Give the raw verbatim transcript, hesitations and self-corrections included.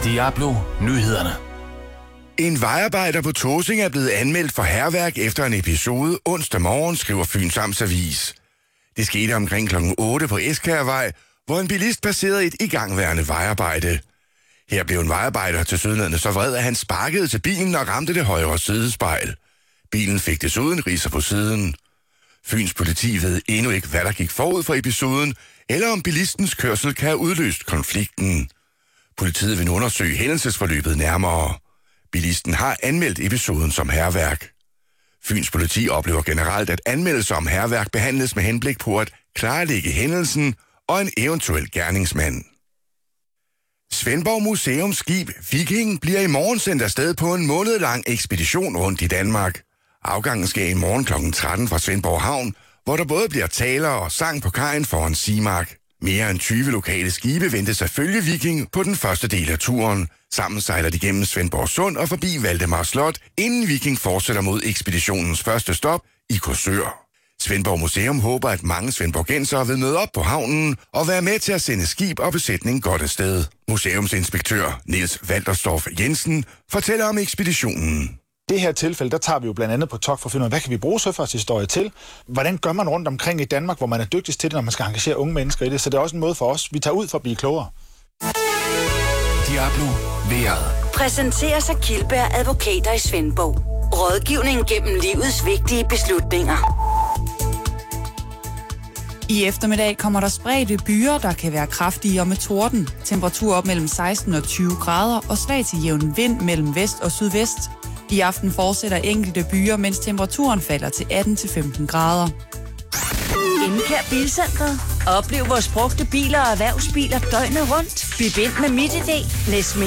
Diablo Nyhederne. En vejarbejder på Tåsing er blevet anmeldt for hærværk efter en episode onsdag morgen, skriver Fyns Amtsavis. Det skete omkring klokken otte på Eskærvej, hvor en bilist passerede et igangværende vejarbejde. Her blev en vejarbejder tilsyneladende så vred, at han sparkede til bilen og ramte det højre sidespejl. Bilen fik desuden ridser på siden. Fyns politi ved endnu ikke, hvad der gik forud for episoden, eller om bilistens kørsel kan have udløst konflikten. Politiet vil nu undersøge hændelsesforløbet nærmere. Bilisten har anmeldt episoden som hærværk. Fyns politi oplever generelt, at anmeldelser om hærværk behandles med henblik på at klarlægge hændelsen og en eventuel gerningsmand. Svendborg Museums skib Viking bliver i morgen sendt afsted på en månedlang ekspedition rundt i Danmark. Afgangen sker i morgen klokken tretten fra Svendborg Havn, hvor der både bliver taler og sang på kajen foran Simark. Mere end tyve lokale skibe ventes at følge Viking på den første del af turen. Sammen sejler de gennem Svendborg Sund og forbi Valdemar Slot, inden Viking fortsætter mod ekspeditionens første stop i Korsør. Svendborg Museum håber, at mange svendborgensere vil møde op på havnen og være med til at sende skib og besætning godt afsted. Museumsinspektør Niels Walterstorff Jensen fortæller om ekspeditionen. Det her tilfælde, der tager vi jo blandt andet på togt for at finde ud af, hvad kan vi bruge søfartshistorie til? Hvordan gør man rundt omkring i Danmark, hvor man er dygtigst til det, når man skal engagere unge mennesker i det? Så det er også en måde for os. Vi tager ud for at blive klogere. Diablo Vejret. Præsenteres af Kildberg Advokater i Svendborg. Rådgivning gennem livets vigtige beslutninger. I eftermiddag kommer der spredte byer, der kan være kraftige og med torden. Temperatur op mellem seksten og tyve grader og svag til jævn vind mellem vest og sydvest. I aften fortsætter enkelte byer, mens temperaturen falder til atten til femten grader. Indkær Bilcentret. Oplev vores brugte biler og erhvervsbiler døgnet rundt. Byt ind med MitID. Læs